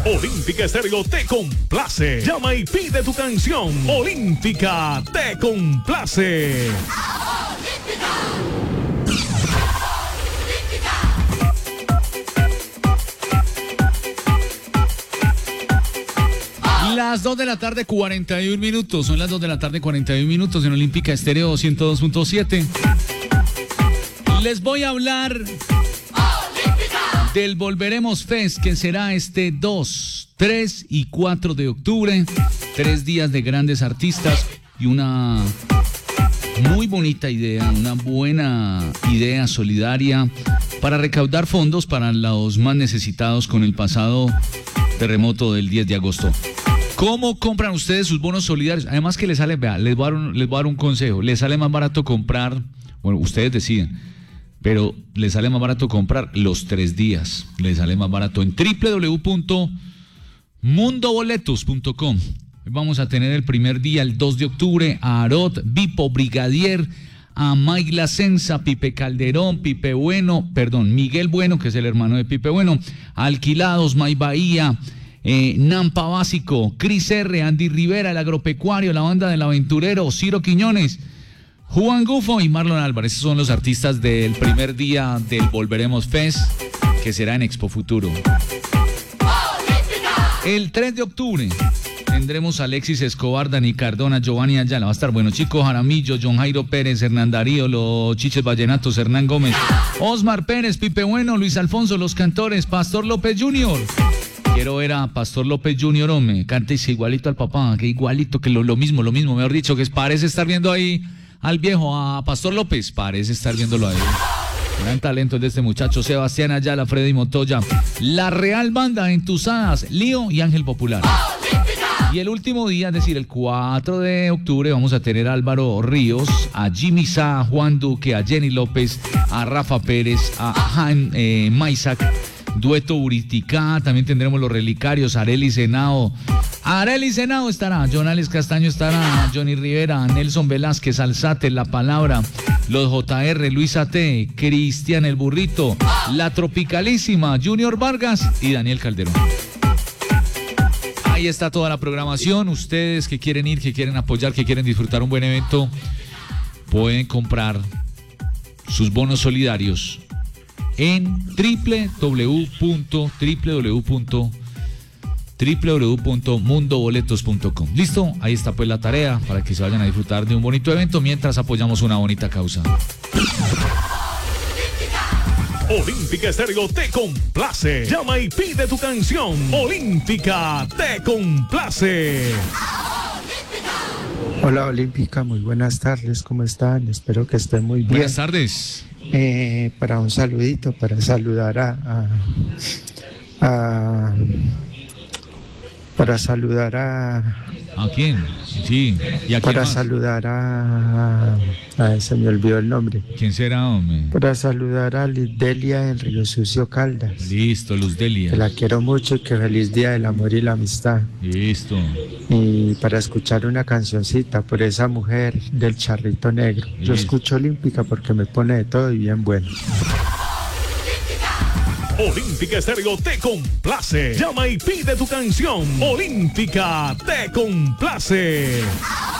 Olímpica Estéreo te complace. Llama y pide tu canción. Olímpica te complace. Las 2 de la tarde, 41 minutos. Son las 2 de la tarde, 41 minutos en Olímpica Estéreo 102.7. Les voy a hablar del Volveremos Fest, que será este 2, 3 y 4 de octubre. 3 días de grandes artistas y una muy bonita idea, una buena idea solidaria para recaudar fondos para los más necesitados con el pasado terremoto del 10 de agosto. ¿Cómo compran ustedes sus bonos solidarios? Además que les sale, vea, les voy a dar un consejo. Les sale más barato comprar, bueno, ustedes deciden, pero les sale más barato comprar los 3 días. Les sale más barato en www.mundoboletos.com. Vamos a tener el primer día, el 2 de octubre, a Arot, Vipo, Brigadier, a Mike Lacenza, Pipe Calderón, Miguel Bueno, que es el hermano de Pipe Bueno, Alquilados, May Bahía, Nampa Básico, Cris R, Andy Rivera, el agropecuario, la banda del aventurero, Ciro Quiñones, Juan Gufo y Marlon Álvarez. Esos son los artistas del primer día del Volveremos Fest, que será en Expo Futuro. El 3 de octubre tendremos a Alexis Escobar, Dani Cardona, Giovanni Ayala. Va a estar bueno. Chico Jaramillo, John Jairo Pérez, Hernán Darío, los Chiches Vallenatos, Hernán Gómez, Osmar Pérez, Pipe Bueno, Luis Alfonso, los cantores, Pastor López Jr. Quiero ver a Pastor López Jr. Hombre, cántese igualito al papá, que igualito, que lo mismo, mejor dicho, que parece estar viendo ahí al viejo, a Pastor López, parece estar viéndolo ahí. Gran talento de este muchacho, Sebastián Ayala, Freddy Montoya, la Real Banda, Entusadas, Lío y Ángel Popular. Y el último día, es decir, el 4 de octubre, vamos a tener a Álvaro Ríos, a Jimmy Sá, a Juan Duque, a Jenny López, a Rafa Pérez, a Han Maisac, Dueto Uriticá. También tendremos los Relicarios, Arely Senao estará, Jonales Castaño estará, Johnny Rivera, Nelson Velázquez, Alzate, La Palabra, los JR, Luis A.T., Cristian el Burrito, La Tropicalísima, Junior Vargas y Daniel Calderón. Ahí está toda la programación. Ustedes que quieren ir, que quieren apoyar, que quieren disfrutar un buen evento, pueden comprar sus bonos solidarios en www.mundoboletos.com. ¿Listo? Ahí está pues la tarea para que se vayan a disfrutar de un bonito evento mientras apoyamos una bonita causa. Olímpica Estéreo te complace. Llama y pide tu canción. Olímpica te complace. Hola Olímpica, muy buenas tardes, ¿cómo están? Espero que estén muy bien. Buenas tardes. Para un saludito, para saludar ¿A quién? Sí. ¿Y a quién para más? saludar se me olvidó el nombre. ¿Quién será, hombre? Para saludar a Luz Delia en Río Sucio, Caldas. Listo, Luz Delia. Que la quiero mucho y que feliz día del amor y la amistad. Listo. Y para escuchar una cancioncita por esa mujer del Charrito Negro. Yo escucho Olímpica porque me pone de todo y bien bueno. Olímpica Estéreo te complace. Llama y pide tu canción. Olímpica te complace.